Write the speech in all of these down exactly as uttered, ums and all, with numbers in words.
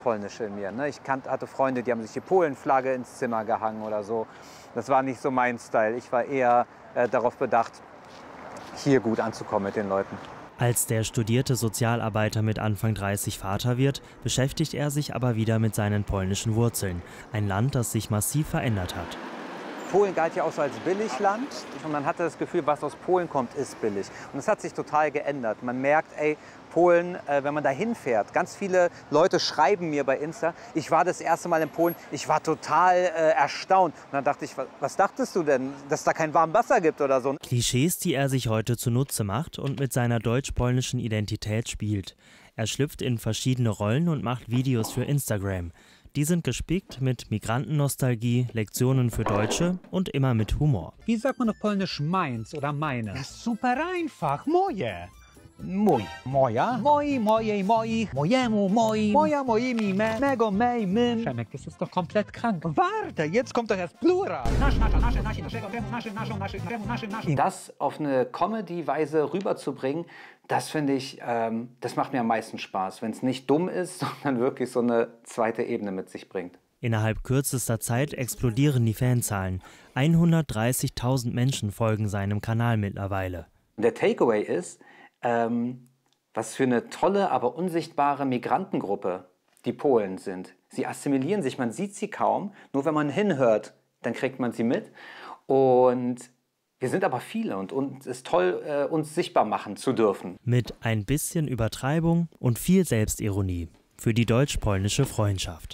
Polnische in mir, ne? Ich kan hatte Freunde, die haben sich die Polenflagge ins Zimmer gehangen oder so. Das war nicht so mein Style. Ich war eher äh, darauf bedacht, hier gut anzukommen mit den Leuten. Als der studierte Sozialarbeiter mit Anfang dreißig Vater wird, beschäftigt er sich aber wieder mit seinen polnischen Wurzeln. Ein Land, das sich massiv verändert hat. Polen galt ja auch so als Billigland und man hatte das Gefühl, was aus Polen kommt, ist billig. Und das hat sich total geändert. Man merkt, ey, Polen, äh, wenn man da hinfährt, ganz viele Leute schreiben mir bei Insta, ich war das erste Mal in Polen, ich war total äh, erstaunt. Und dann dachte ich, was, was dachtest du denn, dass es da kein warmes Wasser gibt oder so? Klischees, die er sich heute zunutze macht und mit seiner deutsch-polnischen Identität spielt. Er schlüpft in verschiedene Rollen und macht Videos für Instagram. Die sind gespickt mit Migrantennostalgie, Lektionen für Deutsche und immer mit Humor. Wie sagt man auf Polnisch meins oder meine? Das ist super einfach, moje. Mój, moja, moi, mojej, moich, mojemu, moim, moja, moimi, me, mego, mej, mym. Przemek, das ist doch komplett krank. Warte, jetzt kommt doch erst Plural. Nasch, nasche, nasche, nasche, naszego, temu, nasche, naszą, nasche, temu, nasche, nasche. Das auf eine Comedy-Weise rüberzubringen, das finde ich, ähm, das macht mir am meisten Spaß. Wenn es nicht dumm ist, sondern wirklich so eine zweite Ebene mit sich bringt. Innerhalb kürzester Zeit explodieren die Fanzahlen. hundertdreißigtausend Menschen folgen seinem Kanal mittlerweile. Der Takeaway ist, Ähm, was für eine tolle, aber unsichtbare Migrantengruppe die Polen sind. Sie assimilieren sich, man sieht sie kaum, nur wenn man hinhört, dann kriegt man sie mit. Und wir sind aber viele und es ist toll, äh, uns sichtbar machen zu dürfen. Mit ein bisschen Übertreibung und viel Selbstironie für die deutsch-polnische Freundschaft.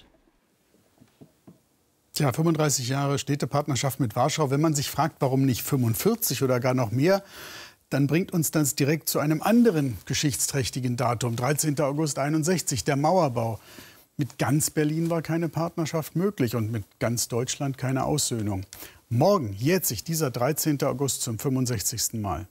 Tja, fünfunddreißig Jahre Städtepartnerschaft mit Warschau. Wenn man sich fragt, warum nicht fünfundvierzig oder gar noch mehr, dann bringt uns das direkt zu einem anderen geschichtsträchtigen Datum, dreizehnten August einundsechzig, der Mauerbau. Mit ganz Berlin war keine Partnerschaft möglich und mit ganz Deutschland keine Aussöhnung. Morgen jährt sich dieser dreizehnten August zum fünfundsechzigsten Mal.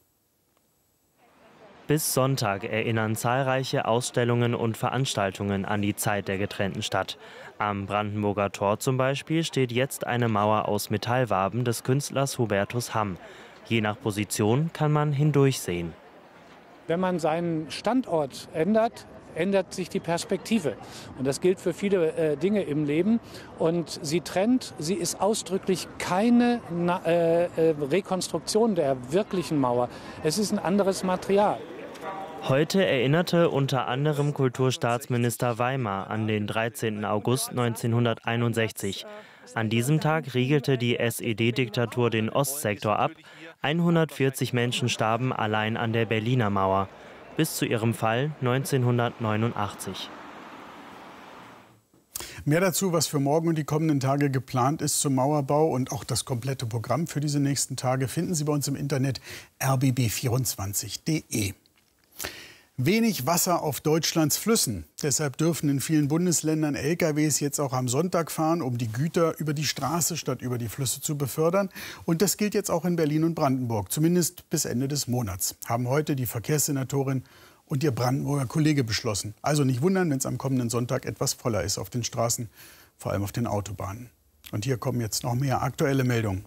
Bis Sonntag erinnern zahlreiche Ausstellungen und Veranstaltungen an die Zeit der getrennten Stadt. Am Brandenburger Tor zum Beispiel steht jetzt eine Mauer aus Metallwaben des Künstlers Hubertus Hamm. Je nach Position kann man hindurchsehen. Wenn man seinen Standort ändert, ändert sich die Perspektive. Und das gilt für viele äh, Dinge im Leben. Und sie trennt, sie ist ausdrücklich keine na, äh, äh, Rekonstruktion der wirklichen Mauer. Es ist ein anderes Material. Heute erinnerte unter anderem Kulturstaatsminister Weimar an den dreizehnten August neunzehnhunderteinundsechzig. An diesem Tag riegelte die S E D-Diktatur den Ostsektor ab. hundertvierzig Menschen starben allein an der Berliner Mauer. Bis zu ihrem Fall neunzehnhundertneunundachtzig. Mehr dazu, was für morgen und die kommenden Tage geplant ist zum Mauerbau und auch das komplette Programm für diese nächsten Tage finden Sie bei uns im Internet r b b vierundzwanzig punkt de. Wenig Wasser auf Deutschlands Flüssen. Deshalb dürfen in vielen Bundesländern L K Ws jetzt auch am Sonntag fahren, um die Güter über die Straße statt über die Flüsse zu befördern. Und das gilt jetzt auch in Berlin und Brandenburg, zumindest bis Ende des Monats, haben heute die Verkehrssenatorin und ihr Brandenburger Kollege beschlossen. Also nicht wundern, wenn es am kommenden Sonntag etwas voller ist auf den Straßen, vor allem auf den Autobahnen. Und hier kommen jetzt noch mehr aktuelle Meldungen.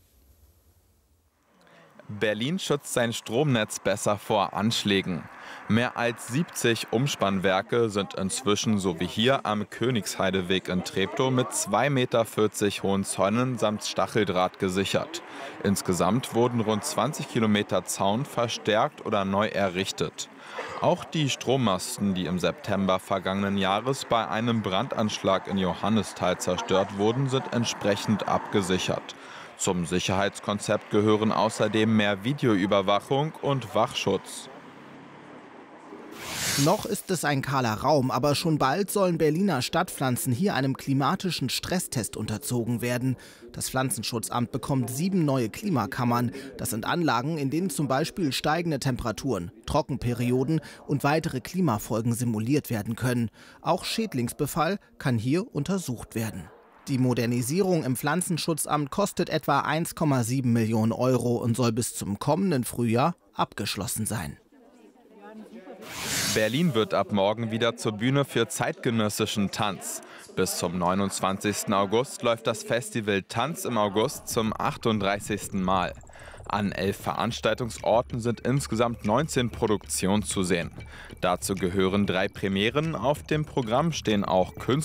Berlin schützt sein Stromnetz besser vor Anschlägen. Mehr als siebzig Umspannwerke sind inzwischen, so wie hier am Königsheideweg in Treptow, mit zwei Meter vierzig hohen Zäunen samt Stacheldraht gesichert. Insgesamt wurden rund zwanzig Kilometer Zaun verstärkt oder neu errichtet. Auch die Strommasten, die im September vergangenen Jahres bei einem Brandanschlag in Johannisthal zerstört wurden, sind entsprechend abgesichert. Zum Sicherheitskonzept gehören außerdem mehr Videoüberwachung und Wachschutz. Noch ist es ein kahler Raum, aber schon bald sollen Berliner Stadtpflanzen hier einem klimatischen Stresstest unterzogen werden. Das Pflanzenschutzamt bekommt sieben neue Klimakammern. Das sind Anlagen, in denen zum Beispiel steigende Temperaturen, Trockenperioden und weitere Klimafolgen simuliert werden können. Auch Schädlingsbefall kann hier untersucht werden. Die Modernisierung im Pflanzenschutzamt kostet etwa eins Komma sieben Millionen Euro und soll bis zum kommenden Frühjahr abgeschlossen sein. Berlin wird ab morgen wieder zur Bühne für zeitgenössischen Tanz. Bis zum neunundzwanzigsten August läuft das Festival Tanz im August zum achtunddreißigsten Mal. An elf Veranstaltungsorten sind insgesamt neunzehn Produktionen zu sehen. Dazu gehören drei Premieren. Auf dem Programm stehen auch Künstler